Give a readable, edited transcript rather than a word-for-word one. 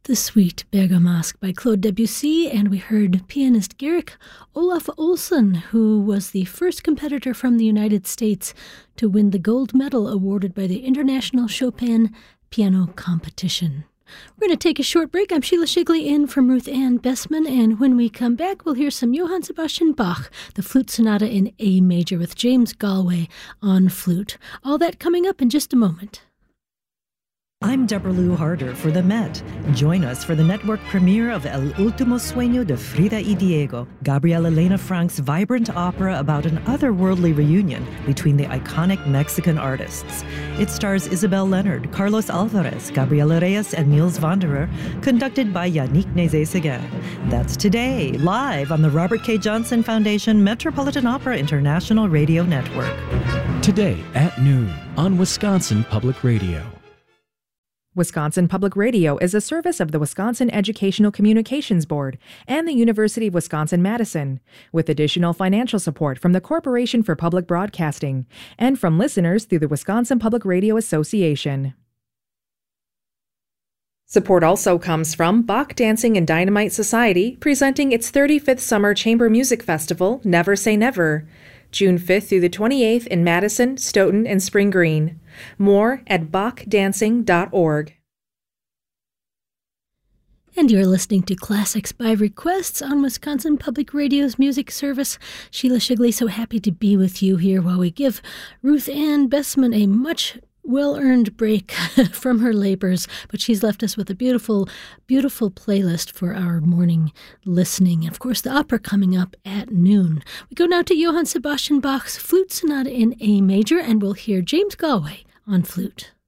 The Sweet Bergamasque by Claude Debussy, and we heard pianist Garrick Olaf Olsen, who was the first competitor from the United States to win the gold medal awarded by the International Chopin Piano Competition. We're going to take a short break. I'm Sheila Shigley in from Ruth Ann Bessman, and when we come back, we'll hear some Johann Sebastian Bach, the Flute Sonata in A major with James Galway on flute. All that coming up in just a moment. I'm Deborah Lou Harder for The Met. Join us for the network premiere of El Último Sueño de Frida y Diego, Gabriel Elena Frank's vibrant opera about an otherworldly reunion between the iconic Mexican artists. It stars Isabel Leonard, Carlos Alvarez, Gabriela Reyes, and Niels Wanderer, conducted by Yannick Nézet-Séguin. That's today, live on the Robert K. Johnson Foundation Metropolitan Opera International Radio Network. Today at noon on Wisconsin Public Radio. Wisconsin Public Radio is a service of the Wisconsin Educational Communications Board and the University of Wisconsin-Madison, with additional financial support from the Corporation for Public Broadcasting and from listeners through the Wisconsin Public Radio Association. Support also comes from Bach Dancing and Dynamite Society, presenting its 35th Summer Chamber Music Festival, Never Say Never, June 5th through the 28th in Madison, Stoughton, and Spring Green. More at bachdancing.org. And you're listening to Classics by Requests on Wisconsin Public Radio's music service. Sheila Shigley, so happy to be with you here while we give Ruth Ann Bessman a much well-earned break from her labors, but she's left us with a beautiful, beautiful playlist for our morning listening. And of course, the opera coming up at noon. We go now to Johann Sebastian Bach's Flute Sonata in A major, and we'll hear James Galway on flute.